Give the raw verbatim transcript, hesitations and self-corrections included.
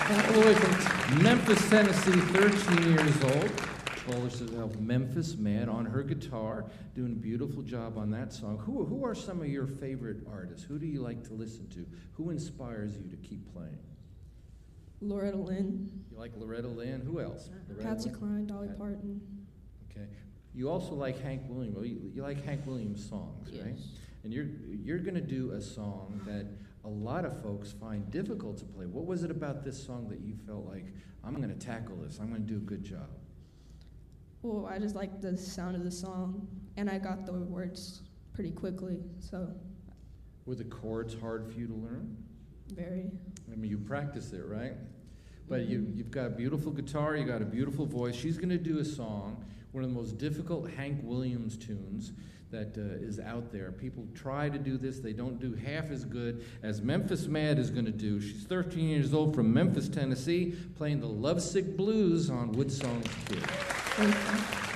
All the way from Memphis, Tennessee, thirteen years old. Calls herself Memphis Mad on her guitar, doing a beautiful job on that song. Who, who are some of your favorite artists? Who do you like to listen to? Who inspires you to keep playing? Loretta Lynn. You like Loretta Lynn? Who else? Loretta Patsy Lynn? Cline, Dolly Pat- Parton. Okay. You also like Hank Williams. Well, you, you like Hank Williams songs, Yes. right? And you're you're going to do a song that a lot of folks find difficult to play. What was it about this song that you felt like, I'm going to tackle this, I'm going to do a good job? Well, I just like the sound of the song, and I got the words pretty quickly, so Were the chords hard for you to learn? very. I mean, you practiced it, right? But you, you've got a beautiful guitar, you got a beautiful voice. She's going to do a song, one of the most difficult Hank Williams tunes that uh, is out there. People try to do this. They don't do half as good as Memphis Mad is going to do. She's thirteen years old from Memphis, Tennessee, playing the Lovesick Blues on Woodsong's Kid. Thank you.